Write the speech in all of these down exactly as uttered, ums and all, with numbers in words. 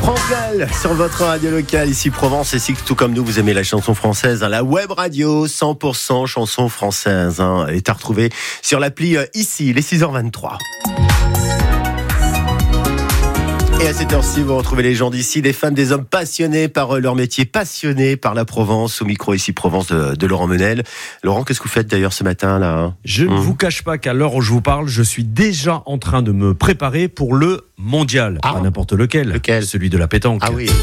France Gall sur votre radio locale, ici Provence. Et si tout comme nous, vous aimez la chanson française, hein, la web radio cent pour cent chanson française hein, est à retrouver sur l'appli euh, ici, les six heures vingt-trois. Et à cette heure-ci, vous retrouvez les gens d'ici, des femmes, des hommes passionnés par leur métier, passionnés par la Provence, au micro ici Provence de, de Laurent Menel. Laurent, qu'est-ce que vous faites d'ailleurs ce matin là? Je ne mmh. vous cache pas qu'à l'heure où je vous parle, je suis déjà en train de me préparer pour le mondial. Ah. Pas n'importe lequel, lequel celui de la pétanque. Ah oui.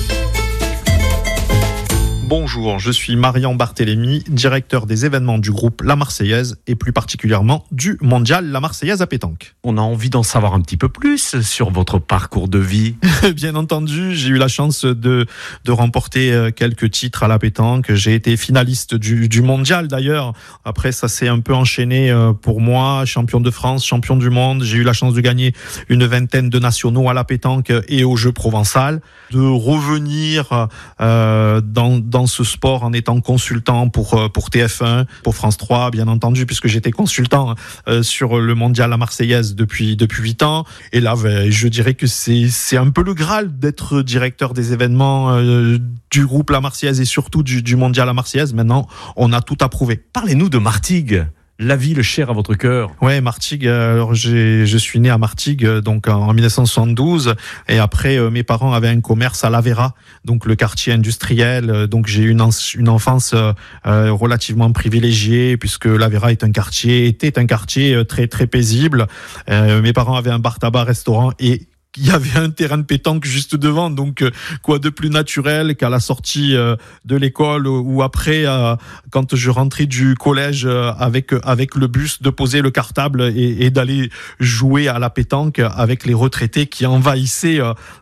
Bonjour, je suis Marian Barthélémy, directeur des événements du groupe La Marseillaise et plus particulièrement du mondial La Marseillaise à pétanque. On a envie d'en savoir un petit peu plus sur votre parcours de vie. Bien entendu, j'ai eu la chance de, de remporter quelques titres à la pétanque. J'ai été finaliste du, du mondial d'ailleurs. Après, ça s'est un peu enchaîné pour moi. Champion de France, champion du monde. J'ai eu la chance de gagner une vingtaine de nationaux à la pétanque et au jeu provençal. De revenir euh, dans, dans ce sport en étant consultant pour pour T F un, pour France trois bien entendu, puisque j'étais consultant euh, sur le mondial La Marseillaise depuis depuis huit ans. Et là, ben, je dirais que c'est c'est un peu le Graal d'être directeur des événements euh, du groupe La Marseillaise et surtout du, du mondial La Marseillaise. Maintenant, on a tout approuvé. Parlez-nous de Martigues. La ville chère à votre cœur. Ouais, Martigues. Alors j'ai, je suis né à Martigues, donc en dix-neuf cent soixante-douze, et après euh, mes parents avaient un commerce à l'Avera, donc le quartier industriel. Donc j'ai eu une, une enfance euh, relativement privilégiée, puisque l'Avera est un quartier, était un quartier très très paisible. Euh, mes parents avaient un bar tabac restaurant et il y avait un terrain de pétanque juste devant, donc quoi de plus naturel qu'à la sortie de l'école ou après, quand je rentrais du collège avec avec le bus, de poser le cartable et, et d'aller jouer à la pétanque avec les retraités qui envahissaient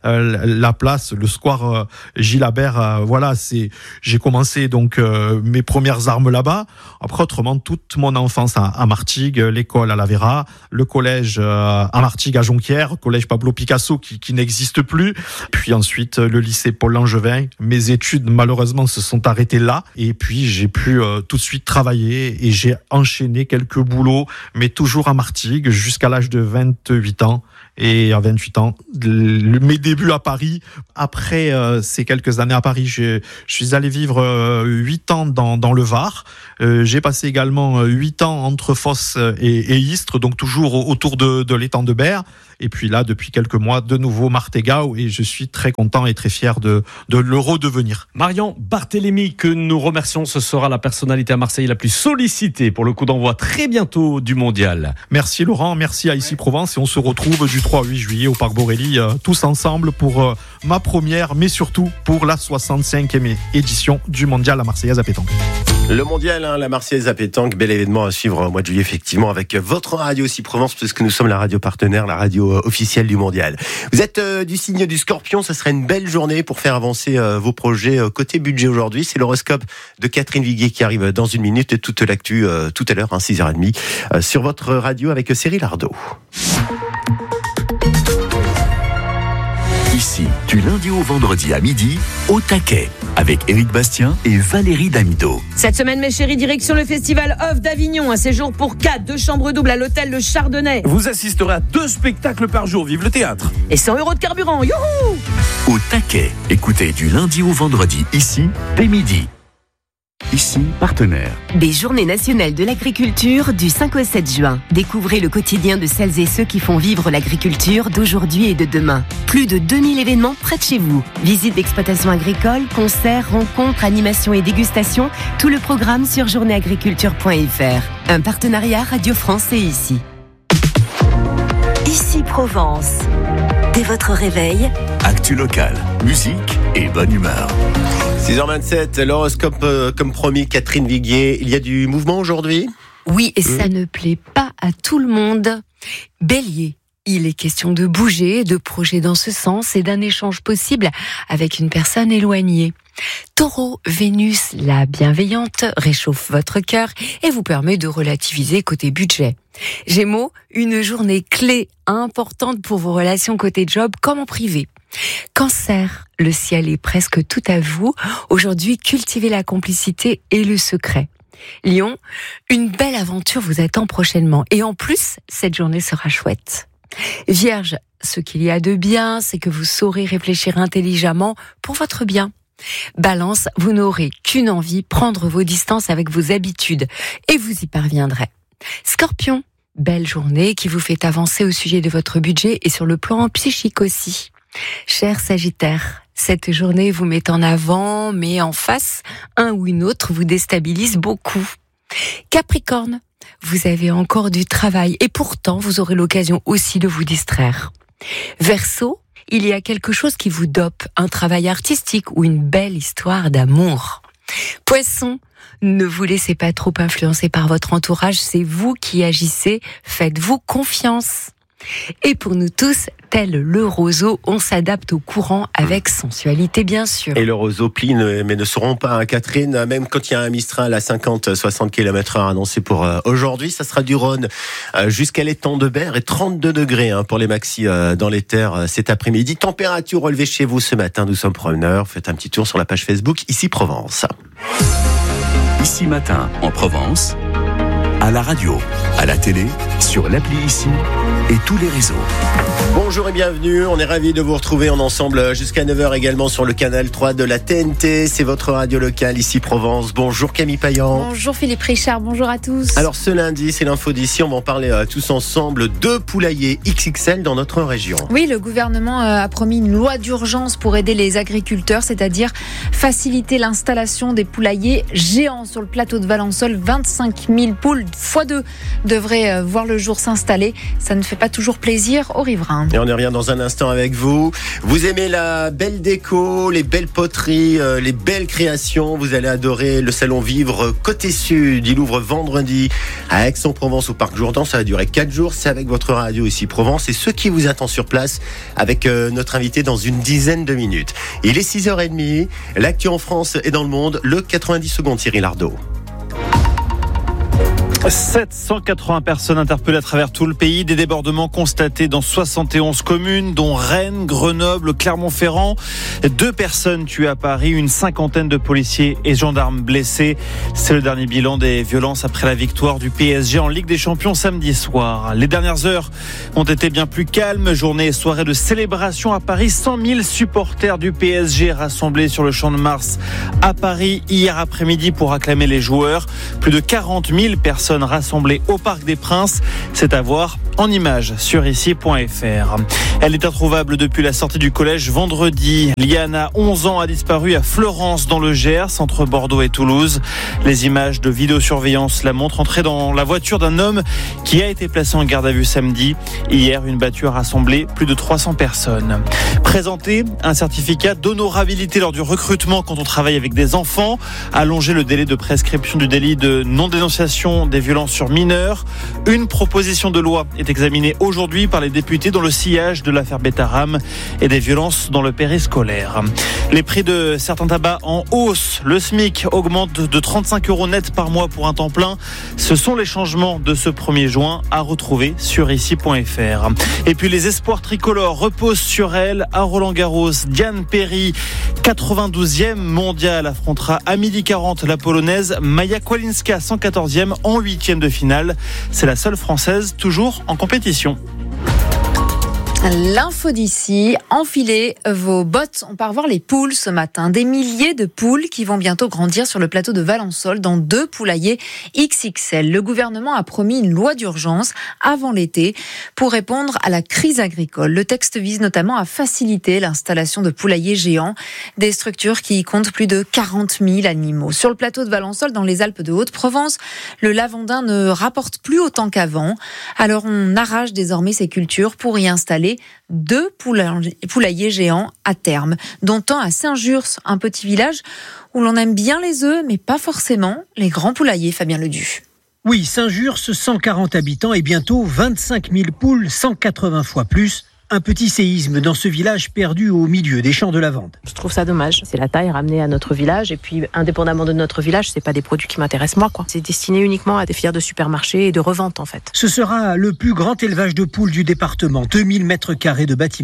la place, le square Gilabert. Voilà, c'est j'ai commencé donc mes premières armes là-bas. Après, autrement, toute mon enfance à, à Martigues, l'école à l'Avera, le collège à Martigues à Jonquière, collège Pablo Picasso qui, qui n'existe plus. Puis ensuite, le lycée Paul Langevin. Mes études, malheureusement, se sont arrêtées là. Et puis, j'ai pu euh, tout de suite travailler et j'ai enchaîné quelques boulots, mais toujours à Martigues jusqu'à l'âge de vingt-huit ans. Et à vingt-huit ans, le, mes débuts à Paris. Après euh, ces quelques années à Paris, je, je suis allé vivre euh, huit ans dans, dans le Var. Euh, j'ai passé également huit ans entre Fos et, et Istres, donc toujours autour de, de l'étang de Berre. Et puis là, depuis quelques mois, de nouveau Martégaud, et je suis très content et très fier de, de le redevenir. Marian Barthélémy, que nous remercions, ce sera la personnalité à Marseille la plus sollicitée pour le coup d'envoi très bientôt du mondial. Merci Laurent, merci à Ici Provence, et on se retrouve du trois au huit juillet au Parc Borély, euh, tous ensemble pour euh, ma première, mais surtout pour la soixante-cinquième édition du mondial La Marseillaise à pétanque. Le mondial, hein, La Marseillaise à pétanque, bel événement à suivre au mois de juillet, effectivement, avec votre radio Ici Provence, puisque nous sommes la radio partenaire, la radio euh, officielle du mondial. Vous êtes euh, du signe du Scorpion, ça serait une belle journée pour faire avancer euh, vos projets euh, côté budget aujourd'hui. C'est l'horoscope de Catherine Viguier qui arrive dans une minute, et toute l'actu euh, tout à l'heure, hein, six heures trente, euh, sur votre radio avec Cyril Ardo. Ici, du lundi au vendredi à midi, au taquet, avec Éric Bastien et Valérie Damido. Cette semaine, mes chéris, direction le festival Off d'Avignon. Un séjour pour quatre, deux chambres doubles à l'hôtel Le Chardonnay. Vous assisterez à deux spectacles par jour. Vive le théâtre. Et cent euros de carburant. Youhou! Au taquet, écoutez du lundi au vendredi, ici, dès midi. Ici, partenaire. Des Journées nationales de l'agriculture du cinq au sept juin. Découvrez le quotidien de celles et ceux qui font vivre l'agriculture d'aujourd'hui et de demain. Plus de deux mille événements près de chez vous. Visites d'exploitation agricole, concerts, rencontres, animations et dégustations. Tout le programme sur journée agriculture point f r. Un partenariat Radio France et Ici. Ici Provence. Dès votre réveil, actu locale, musique et bonne humeur. six heures vingt-sept, l'horoscope euh, comme promis, Catherine Viguier. Il y a du mouvement aujourd'hui ? Oui, et ça ne plaît pas à tout le monde. Bélier, il est question de bouger, de projets dans ce sens et d'un échange possible avec une personne éloignée. Taureau, Vénus, la bienveillante, réchauffe votre cœur et vous permet de relativiser côté budget. Gémeaux, une journée clé importante pour vos relations côté job comme en privé. Cancer, le ciel est presque tout à vous. Aujourd'hui, cultivez la complicité et le secret. Lion, une belle aventure vous attend prochainement. Et en plus, cette journée sera chouette. Vierge, ce qu'il y a de bien, c'est que vous saurez réfléchir intelligemment pour votre bien. Balance, vous n'aurez qu'une envie, prendre vos distances avec vos habitudes, et vous y parviendrez. Scorpion, belle journée qui vous fait avancer au sujet de votre budget et sur le plan psychique aussi. Cher Sagittaire, cette journée vous met en avant, mais en face, un ou une autre vous déstabilise beaucoup. Capricorne, vous avez encore du travail et pourtant vous aurez l'occasion aussi de vous distraire. Verseau, il y a quelque chose qui vous dope, un travail artistique ou une belle histoire d'amour. Poisson, ne vous laissez pas trop influencer par votre entourage, c'est vous qui agissez, faites-vous confiance. Et pour nous tous, tel le roseau, on s'adapte au courant avec sensualité bien sûr. Et le roseau plie, mais ne seront pas, hein, Catherine, même quand il y a un Mistral à cinquante à soixante kilomètres heure annoncé pour euh, aujourd'hui, ça sera du Rhône euh, jusqu'à l'étang de Berre et trente-deux degrés hein, pour les maxis euh, dans les terres euh, cet après-midi. Température relevée chez vous ce matin, nous sommes promeneurs, faites un petit tour sur la page Facebook Ici Provence. Ici Matin en Provence, à la radio, à la télé, sur l'appli Ici et tous les réseaux. Bonjour et bienvenue, on est ravis de vous retrouver en ensemble jusqu'à neuf heures également sur le canal trois de la T N T, c'est votre radio locale Ici Provence. Bonjour Camille Payan. Bonjour Philippe Richard, bonjour à tous. Alors ce lundi, c'est l'info d'ici, on va en parler euh, tous ensemble, deux poulaillers X X L dans notre région. Oui, le gouvernement euh, a promis une loi d'urgence pour aider les agriculteurs, c'est-à-dire faciliter l'installation des poulaillers géants sur le plateau de Valençol. vingt-cinq mille poules fois deux devraient euh, voir le jour s'installer. Ça ne fait pas toujours plaisir aux riverains. Et on y revient dans un instant avec vous. Vous aimez la belle déco, les belles poteries, euh, les belles créations. Vous allez adorer le salon Vivre Côté Sud. Il ouvre vendredi à Aix-en-Provence au Parc Jourdan. Ça va durer quatre jours. C'est avec votre radio Ici Provence. Et ce qui vous attend sur place avec euh, notre invité dans une dizaine de minutes. Il est six heures trente. L'actu en France et dans le monde. Le quatre-vingt-dix secondes, Thierry Lardot. sept cent quatre-vingts personnes interpellées à travers tout le pays, des débordements constatés dans soixante et onze communes, dont Rennes, Grenoble, Clermont-Ferrand. Deux personnes tuées à Paris, une cinquantaine de policiers et gendarmes blessés. C'est le dernier bilan des violences après la victoire du P S G en Ligue des Champions samedi soir. Les dernières heures ont été bien plus calmes. Journée et soirée de célébration à Paris. cent mille supporters du P S G rassemblés sur le Champ de Mars à Paris hier après-midi pour acclamer les joueurs. Plus de quarante mille personnes rassemblées au Parc des Princes. C'est à voir en images sur ici point f r. Elle est introuvable depuis la sortie du collège vendredi. Liana, onze ans, a disparu à Fleurance dans le Gers, entre Bordeaux et Toulouse. Les images de vidéosurveillance la montrent entrer dans la voiture d'un homme qui a été placé en garde à vue samedi. Hier, une battue a rassemblé plus de trois cents personnes. Présenter un certificat d'honorabilité lors du recrutement quand on travaille avec des enfants. Allonger le délai de prescription du délit de non-dénonciation des violences sur mineurs. Une proposition de loi est examinée aujourd'hui par les députés dans le sillage de l'affaire Betaram et des violences dans le périscolaire. Les prix de certains tabacs en hausse. Le SMIC augmente de trente-cinq euros net par mois pour un temps plein. Ce sont les changements de ce premier juin à retrouver sur ici point f r. Et puis les espoirs tricolores reposent sur elle à Roland-Garros. Diane Perry, quatre-vingt-douzième mondiale, affrontera à midi quarante la polonaise Maja Kwalinska, cent quatorzième en huitième de finale. C'est la seule française toujours en compétition. L'info d'ici, enfilez vos bottes. On part voir les poules ce matin. Des milliers de poules qui vont bientôt grandir sur le plateau de Valençol dans deux poulaillers X X L. Le gouvernement a promis une loi d'urgence avant l'été pour répondre à la crise agricole. Le texte vise notamment à faciliter l'installation de poulaillers géants, des structures qui comptent plus de quarante mille animaux. Sur le plateau de Valençol, dans les Alpes de Haute-Provence, le lavandin ne rapporte plus autant qu'avant. Alors on arrache désormais ces cultures pour y installer deux poulaillers géants à terme, dont un à Saint-Jurs, un petit village où l'on aime bien les œufs, mais pas forcément les grands poulaillers, Fabien Ledu. Oui, Saint-Jurs, cent quarante habitants et bientôt vingt-cinq mille poules, cent quatre-vingts fois plus. Un petit séisme dans ce village perdu au milieu des champs de lavande. Je trouve ça dommage. C'est la taille ramenée à notre village et puis indépendamment de notre village, c'est pas des produits qui m'intéressent moi, quoi. C'est destiné uniquement à des filières de supermarchés et de revente en fait. Ce sera le plus grand élevage de poules du département. deux mille mètres carrés de bâtiments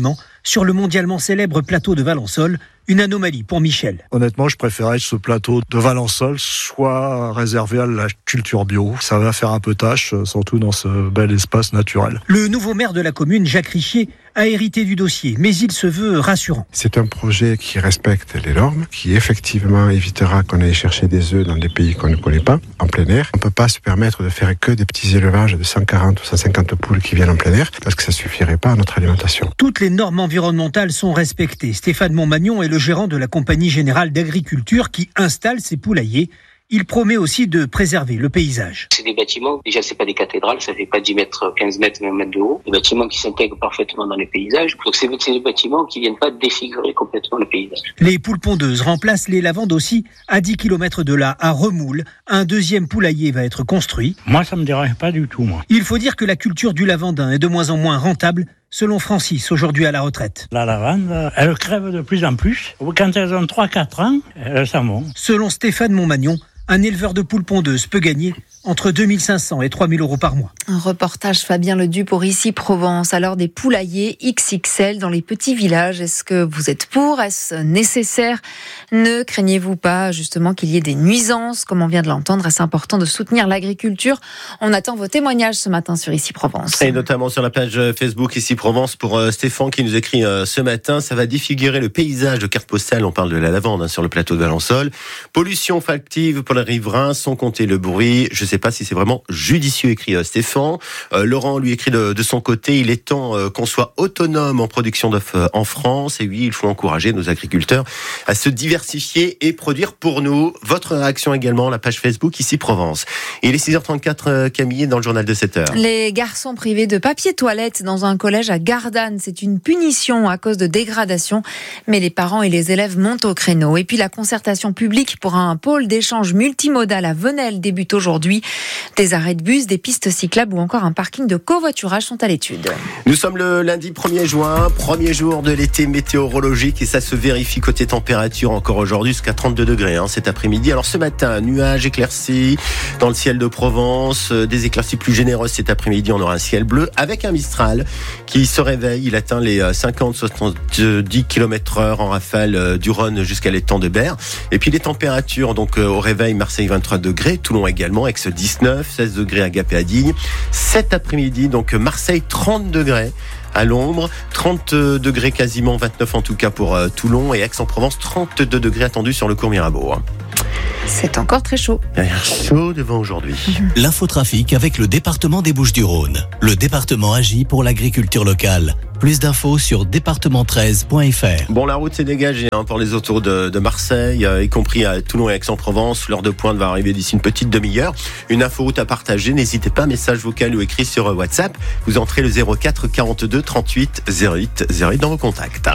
sur le mondialement célèbre plateau de Valensole. Une anomalie pour Michel. Honnêtement, je préférais que ce plateau de Valensole soit réservé à la culture bio. Ça va faire un peu tâche, surtout dans ce bel espace naturel. Le nouveau maire de la commune, Jacques Richier, a hérité du dossier, mais il se veut rassurant. C'est un projet qui respecte les normes, qui effectivement évitera qu'on aille chercher des œufs dans des pays qu'on ne connaît pas, en plein air. On ne peut pas se permettre de faire que des petits élevages de cent quarante ou cent cinquante poules qui viennent en plein air, parce que ça ne suffirait pas à notre alimentation. Toutes les normes environnementales sont respectées. Stéphane Montmagnon est le gérant de la Compagnie Générale d'Agriculture qui installe ces poulaillers. Il promet aussi de préserver le paysage. C'est des bâtiments, déjà c'est pas des cathédrales, ça fait pas dix mètres, quinze mètres, vingt mètres de haut. Des bâtiments qui s'intègrent parfaitement dans les paysages. Donc c'est, c'est des bâtiments qui viennent pas défigurer complètement le paysage. Les poules pondeuses remplacent les lavandes aussi. À dix kilomètres de là, à Remoule, un deuxième poulailler va être construit. Moi ça me dérange pas du tout, moi. Il faut dire que la culture du lavandin est de moins en moins rentable, selon Francis, aujourd'hui à la retraite. La lavande, elle crève de plus en plus. Quand elles ont trois quatre ans, elles s'en vont. Selon Stéphane Montmagnon, un éleveur de poules pondeuses peut gagner entre deux mille cinq cents et trois mille euros par mois. Un reportage Fabien Leduc pour Ici Provence. Alors des poulaillers X X L dans les petits villages. Est-ce que vous êtes pour ? Est-ce nécessaire ? Ne craignez-vous pas justement qu'il y ait des nuisances, comme on vient de l'entendre ? Est-ce important de soutenir l'agriculture ? On attend vos témoignages ce matin sur Ici Provence. Et notamment sur la page Facebook Ici Provence pour euh, Stéphane qui nous écrit euh, ce matin. Ça va défigurer le paysage de carte postale. On parle de la lavande hein, sur le plateau de Valensole. Pollution factive pour les riverains, sans compter le bruit. Je sais pas si c'est vraiment judicieux, écrit euh, Stéphane. Euh, Laurent lui écrit de, de son côté, il est temps euh, qu'on soit autonome en production d'œufs euh, en France. Et oui, il faut encourager nos agriculteurs à se diversifier et produire pour nous. Votre réaction également, la page Facebook Ici Provence. Il est six heures trente-quatre, euh, Camille, dans le journal de sept heures. Les garçons privés de papier toilette dans un collège à Gardanne, c'est une punition à cause de dégradation. Mais les parents et les élèves montent au créneau. Et puis la concertation publique pour un pôle d'échange multimodal à Venelle débute aujourd'hui. Des arrêts de bus, des pistes cyclables ou encore un parking de covoiturage sont à l'étude. Nous sommes le lundi premier juin, premier jour de l'été météorologique et ça se vérifie côté température encore aujourd'hui jusqu'à trente-deux degrés hein, cet après-midi. Alors ce matin, nuages éclaircis dans le ciel de Provence, des éclaircies plus généreuses cet après-midi. On aura un ciel bleu avec un Mistral qui se réveille. Il atteint les cinquante à soixante-dix kilomètres heure en rafale du Rhône jusqu'à l'étang de Berre. Et puis les températures donc au réveil, Marseille vingt-trois degrés, Toulon également, Aix dix-neuf, seize degrés à Gap et à Digne. Cet après-midi, donc Marseille trente degrés. À l'ombre, trente degrés quasiment, vingt-neuf en tout cas pour euh, Toulon et Aix-en-Provence, trente-deux degrés attendus sur le cours Mirabeau. Hein. C'est encore très chaud. Il y a chaud devant aujourd'hui. L'infotrafic avec le département des Bouches-du-Rhône. Le département agit pour l'agriculture locale. Plus d'infos sur département treize point f r. Bon, la route s'est dégagée hein, pour les autours de, de Marseille, euh, y compris à Toulon et Aix-en-Provence. L'heure de pointe va arriver d'ici une petite demi-heure. Une inforoute à partager. N'hésitez pas, message vocal ou écrit sur WhatsApp. Vous entrez le zéro quatre quarante-deux trente-huit zéro huit zéro huit dans vos contacts.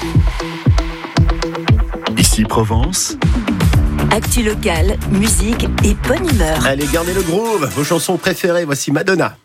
Ici Provence. Actu locale, musique et bonne humeur. Allez, gardez le groove. Vos chansons préférées, voici Madonna.